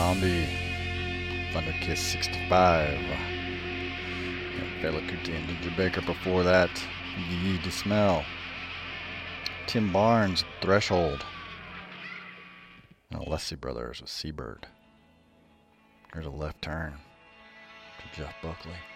Zombie, Thunder Kiss 65, and Fela Kuti and Ginger Baker before that, Yee to Smell, Tim Barnes, Threshold, and Alessi Brothers with Seabird. Here's a left turn to Jeff Buckley.